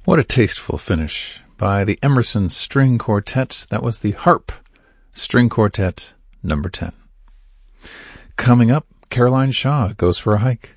What a tasteful finish by the Emerson String Quartet. That was the Harp String Quartet number 10. Coming up, Caroline Shaw goes for a hike.